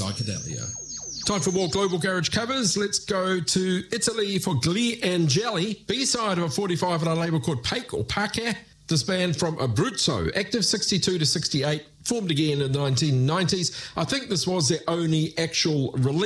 psychedelia. Time for more Global Garage covers. Let's go to Italy for Gli Angeli, B-side of a 45 on a label called Pake or Pake. This band from Abruzzo, active 62 to 68, formed again in the 1990s. I think this was their only actual release.